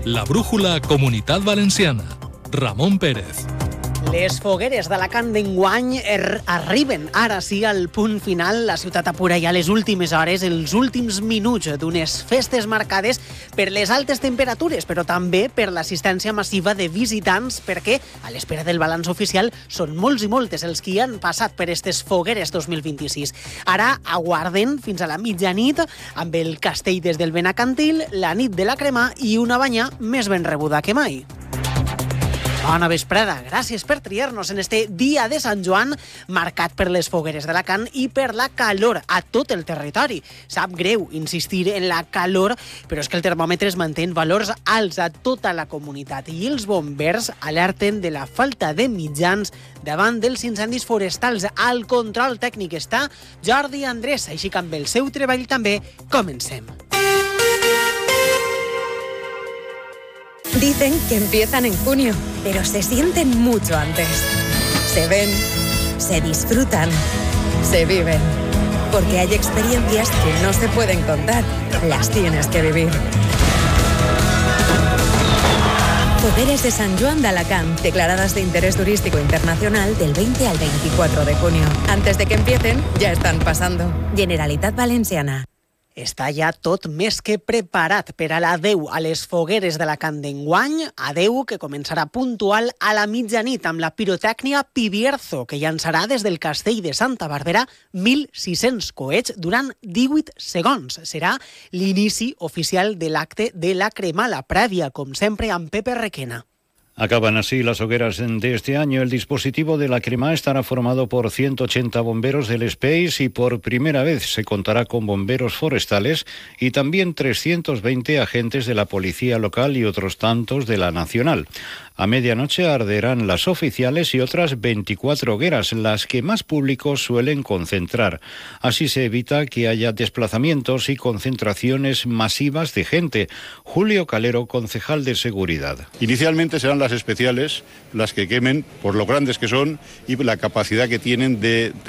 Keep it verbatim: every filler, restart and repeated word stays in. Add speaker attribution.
Speaker 1: La brújula Comunitat Valenciana. Ramon Pérez.
Speaker 2: Les fogueres d'Alacant d'enguany er, arriben ara sí al punt final. La ciutat apura ja les últimes hores, els últims minuts d'unes festes marcades per les altes temperatures, però també per l'assistència massiva de visitants, perquè a l'espera del balanç oficial són molts i moltes els que han passat per aquestes fogueres dos mil vint-i-sis. Ara aguarden fins a la mitjanit amb el castell des del Benacantil, la nit de la crema i una banya més ben rebuda que mai. Bona vesprada, gràcies per triar-nos en este dia de Sant Joan marcat per les fogueres d'Alacant i per la calor a tot el territori. Sap greu insistir en la calor, però és que el termòmetre es manté en valors alts a tota la comunitat i els bombers alerten de la falta de mitjans davant dels incendis forestals. Al control tècnic està Jordi Andrés, així que amb el seu treball també comencem.
Speaker 3: Dicen que empiezan en junio, pero se sienten mucho antes. Se ven, se disfrutan, se viven. Porque hay experiencias que no se pueden contar, las tienes que vivir. Fogueres de Sant Joan d'Alacant, declaradas de interés turístico internacional del veinte al veinticuatro de junio. Antes de que empiecen, ya están pasando. Generalitat Valenciana.
Speaker 2: Està ja tot més que preparat per a l'adeu a les fogueres d'Alacant d'enguany, adeu que començarà puntual a la mitjanit amb la pirotècnia Pibierzo, que llançarà des del castell de Santa Bàrbara mil sis-cents coets durant divuit segons. Serà l'inici oficial de l'acte de la cremala prèvia, com sempre, amb Pepe Requena.
Speaker 4: Acaban así las hogueras de este año. El dispositivo de la crema estará formado por ciento ochenta bomberos del S P E I S y por primera vez se contará con bomberos forestales y también trescientos veinte agentes de la policía local y otros tantos de la nacional. A medianoche arderán las oficiales y otras veinticuatro hogueras, las que más público suelen concentrar. Así se evita que haya desplazamientos y concentraciones masivas de gente. Julio Calero, concejal de Seguridad.
Speaker 5: Inicialmente serán las especiales las que quemen por lo grandes que son y la capacidad que tienen de